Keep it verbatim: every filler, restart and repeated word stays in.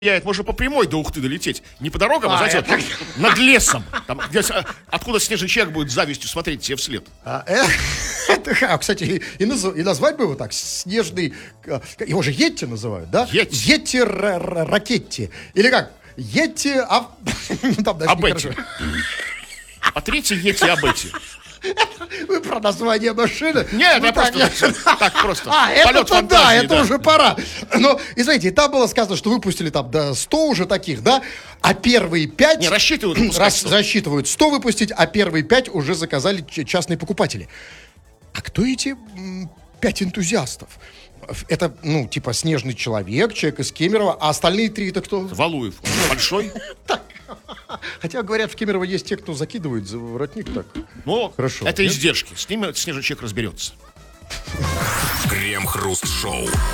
Я, можно по прямой до Ухты долететь. Не по дорогам, а, А, знаете, это- вот над лесом. Там, где- а, откуда снежный человек будет с завистью смотреть тебе вслед. А, э, это, а, кстати, и, и наз- и назвать бы его так, снежный, а, его же Йетти называют, да? Йетти. Йетти ра- ра- Ракетти. Или как? Йетти, а... там даже не Абетти. хорошо. А третий Йети Абетти. Вы про название машины? Нет, Ну, я так, просто, так просто. А, Полет это да, фантазии, это уже пора. Но, и знаете, там было сказано, что выпустили там до сто уже таких, да? А первые пять... Не, рассчитывают выпускать рас- сто. Рассчитывают сто выпустить, а первые пять уже заказали ч- частные покупатели. А кто эти м, пять энтузиастов? Это, ну, типа, снежный человек, человек из Кемерово, а остальные три это кто? Валуев. Большой. Хотя, говорят, в Кемерово есть те, кто закидывает за воротник так. Ну, Хорошо. это Нет? издержки. С ними снежный человек разберется. Крем-хруст-шоу.